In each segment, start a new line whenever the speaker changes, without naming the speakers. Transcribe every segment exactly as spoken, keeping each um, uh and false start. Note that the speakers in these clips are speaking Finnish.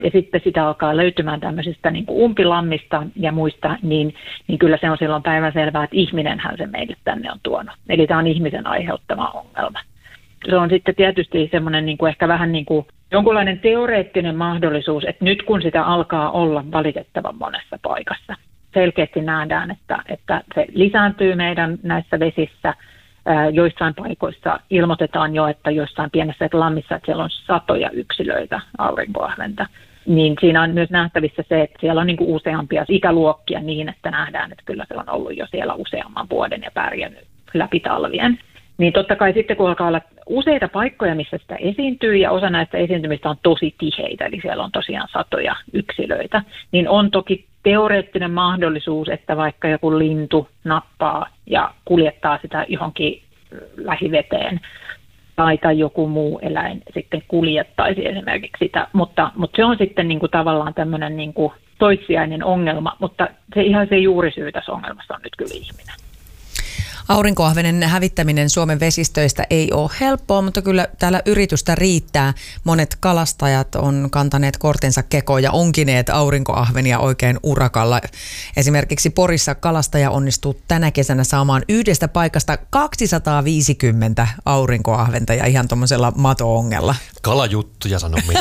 ja sitten sitä alkaa löytymään tämmöisistä niin kuin umpilammista ja muista, niin, niin kyllä se on silloin päivänselvää, että ihminenhän se meille tänne on tuonut. Eli tämä on ihmisen aiheuttama ongelma. Se on sitten tietysti semmoinen niin kuin ehkä vähän niin kuin jonkunlainen teoreettinen mahdollisuus, että nyt kun sitä alkaa olla valitettavan monessa paikassa, selkeästi nähdään, että, että se lisääntyy meidän näissä vesissä. Joissain paikoissa ilmoitetaan jo, että joissain pienessä lammissa, että siellä on satoja yksilöitä aurinkoahventa. Niin siinä on myös nähtävissä se, että siellä on niin kuin useampia ikäluokkia niin, että nähdään, että kyllä se on ollut jo siellä useamman vuoden ja pärjännyt läpi talvien. Niin totta kai sitten kun alkaa olla useita paikkoja, missä sitä esiintyy ja osa näistä esiintymistä on tosi tiheitä, eli siellä on tosiaan satoja yksilöitä, niin on toki teoreettinen mahdollisuus, että vaikka joku lintu nappaa ja kuljettaa sitä johonkin lähiveteen tai, tai joku muu eläin sitten kuljettaisi esimerkiksi sitä, mutta, mutta se on sitten niin kuin tavallaan tämmöinen niin kuin toissijainen ongelma, mutta se ihan se juurisyy tässä ongelmassa on nyt kyllä ihminen.
Aurinkoahvenen hävittäminen Suomen vesistöistä ei ole helppoa, mutta kyllä täällä yritystä riittää. Monet kalastajat on kantaneet kortensa kekoon ja onkineet aurinkoahvenia oikein urakalla. Esimerkiksi Porissa kalastaja onnistuu tänä kesänä saamaan yhdestä paikasta kaksisataaviisikymmentä aurinkoahventa ja ihan tuommoisella mato-ongella.
Kalajuttuja sanomia.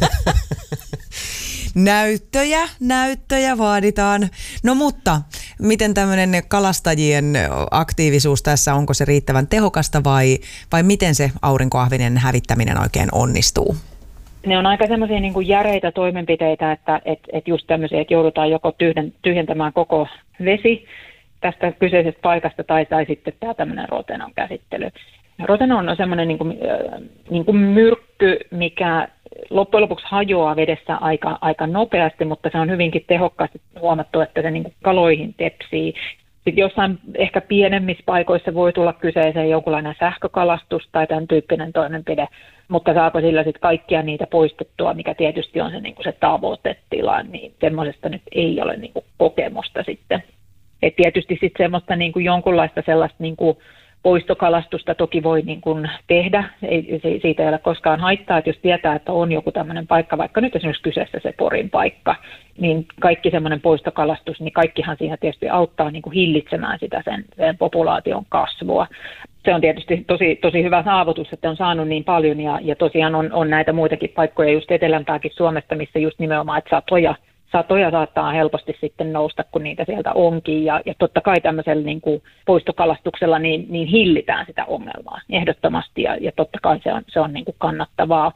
Näyttöjä, näyttöjä vaaditaan. No mutta, miten tämmöinen kalastajien aktiivisuus tässä, onko se riittävän tehokasta vai, vai miten se aurinkoahvenen hävittäminen oikein onnistuu?
Ne on aika semmoisia niin kuin järeitä toimenpiteitä, että et, et just tämmöisiä, että joudutaan joko tyhden, tyhjentämään koko vesi tästä kyseisestä paikasta tai, tai sitten tämä tämmöinen rotenon käsittely. Rotenon on semmoinen niin kuin, niin kuin myrkky, mikä loppujen lopuksi hajoaa vedessä aika, aika nopeasti, mutta se on hyvinkin tehokkaasti huomattu, että se niin kuin kaloihin tepsii. Sitten jossain ehkä pienemmissä paikoissa voi tulla kyseeseen jonkunlainen sähkökalastus tai tämän tyyppinen toimenpide, mutta saako sillä sitten kaikkia niitä poistettua, mikä tietysti on se, niin kuin se tavoitetila, niin semmoisesta nyt ei ole niin kuin kokemusta sitten. Et tietysti sitten semmoista niin kuin jonkunlaista sellaista niin kuin poistokalastusta toki voi niin kuin tehdä, ei, siitä ei ole koskaan haittaa, että jos tietää, että on joku tämmöinen paikka, vaikka nyt esimerkiksi kyseessä se Porin paikka, niin kaikki semmoinen poistokalastus, niin kaikkihan siinä tietysti auttaa niin kuin hillitsemään sitä sen, sen populaation kasvua. Se on tietysti tosi, tosi hyvä saavutus, että on saanut niin paljon ja, ja tosiaan on, on näitä muitakin paikkoja just etelämpääkin Suomesta, missä just nimenomaan, että satoja Satoja saattaa helposti sitten nousta, kun niitä sieltä onkin. Ja, ja totta kai tämmöisellä niin kuin poistokalastuksella niin, niin hillitään sitä ongelmaa ehdottomasti. Ja, ja totta kai se on, se on niin kuin kannattavaa.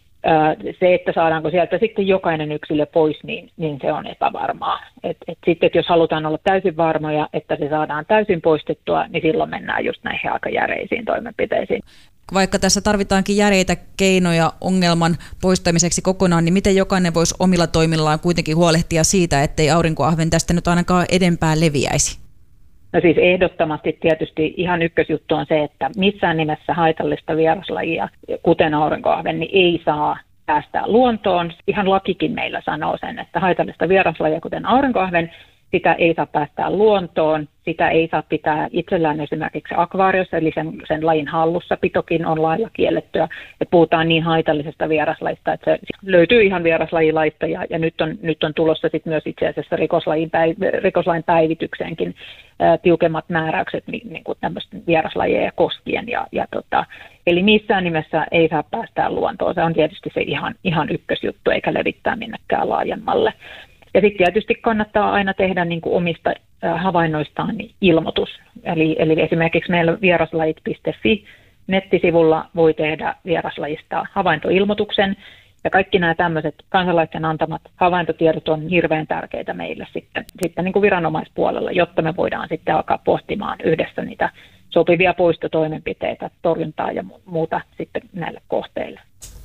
Öö, se, että saadaanko sieltä sitten jokainen yksilö pois, niin, niin se on epävarmaa. Et, et sitten, että jos halutaan olla täysin varmoja, että se saadaan täysin poistettua, niin silloin mennään just näihin aika järeisiin toimenpiteisiin.
Vaikka tässä tarvitaankin järeitä keinoja ongelman poistamiseksi kokonaan, niin miten jokainen voisi omilla toimillaan kuitenkin huolehtia siitä, ettei aurinkoahven tästä nyt ainakaan edempää leviäisi?
No siis ehdottomasti tietysti ihan ykkösjuttu on se, että missään nimessä haitallista vieraslajia, kuten aurinkoahven, niin ei saa päästää luontoon. Ihan lakikin meillä sanoo sen, että haitallista vieraslajia, kuten aurinkoahven, sitä ei saa päästää luontoon, sitä ei saa pitää itsellään esimerkiksi akvaariossa, eli sen, sen lajin hallussapitokin on lailla kiellettyä. Et puhutaan niin haitallisesta vieraslajista, että se löytyy ihan vieraslajilaista ja, ja nyt, on, nyt on tulossa sit myös itse asiassa rikoslain, päiv, rikoslain päivitykseenkin ää, tiukemmat määräykset niin, niin kuin tämmöistä vieraslajeja koskien. Ja, ja tota, eli missään nimessä ei saa päästää luontoon, se on tietysti se ihan, ihan ykkösjuttu, eikä levittää minnekään laajemmalle. Ja sitten tietysti kannattaa aina tehdä niin kuin omista havainnoistaan niin ilmoitus. Eli, eli esimerkiksi meillä vieraslajit piste fi nettisivulla voi tehdä vieraslajista havaintoilmoituksen. Ja kaikki nämä tämmöiset kansalaisten antamat havaintotiedot on hirveän tärkeitä meille sitten, sitten niin kuin viranomaispuolella, jotta me voidaan sitten alkaa pohtimaan yhdessä niitä sopivia poistotoimenpiteitä, torjuntaa ja muuta sitten näille kohteille.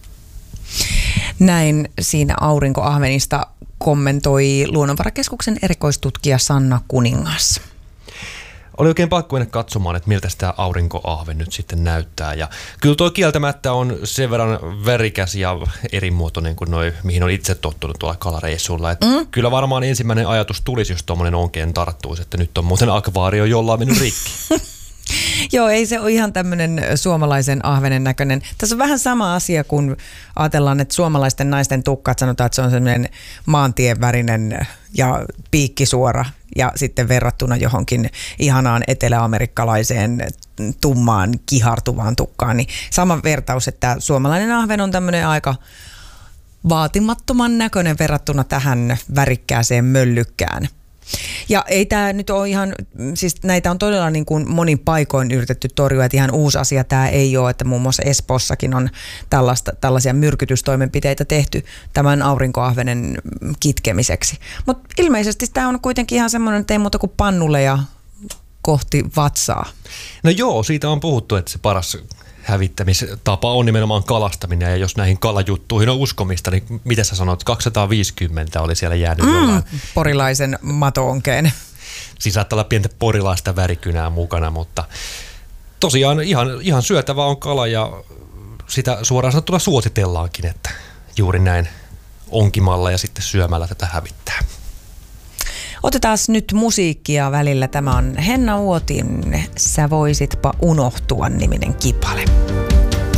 Näin siinä aurinkoahvenista kommentoi Luonnonvarakeskuksen erikoistutkija Sanna Kuningas.
Oli oikein pakko mennä katsomaan, että miltä sitä aurinkoahven nyt sitten näyttää. Ja kyllä tuo kieltämättä on sen verran värikäs ja erimuotoinen kuin noi, mihin on itse tottunut tuolla kalareissulla. Että mm. Kyllä varmaan ensimmäinen ajatus tulisi, jos tuommoinen onkeen tarttuisi, että nyt on muuten akvaario jollain mennyt rikki.
Joo, ei se ole ihan tämmöinen suomalaisen ahvenen näköinen. Tässä on vähän sama asia, kun ajatellaan, että suomalaisten naisten tukkat sanotaan, että se on semmoinen maantien värinen ja piikkisuora ja sitten verrattuna johonkin ihanaan eteläamerikkalaiseen tummaan kihartuvaan tukkaan, niin sama vertaus, että suomalainen ahven on tämmöinen aika vaatimattoman näköinen verrattuna tähän värikkääseen möllykkään. Ja ei tämä nyt ole ihan, siis näitä on todella niin kuin monin paikoin yritetty torjua, että ihan uusi asia tämä ei ole, että muun muassa Espoossakin on tällaista, tällaisia myrkytystoimenpiteitä tehty tämän aurinkoahvenen kitkemiseksi. Mutta ilmeisesti tämä on kuitenkin ihan semmoinen, että ei muuta kuin pannulle ja kohti vatsaa.
No joo, siitä on puhuttu, että se paras hävittämistapa on nimenomaan kalastaminen, ja jos näihin kalajuttuihin on uskomista, niin mitä sä sanot, kaksisataaviisikymmentä oli siellä jäänyt mm, jollain.
Porilaisen matoonkeen.
Siis saattaa olla pientä porilaista värikynää mukana, mutta tosiaan ihan, ihan syötävä on kala, ja sitä suoraan sanottuna suositellaankin, että juuri näin onkimalla ja sitten syömällä tätä hävittää.
Otetaan nyt musiikkia välillä. Tämä on Henna Uotin Sä voisitpa unohtua -niminen kipale.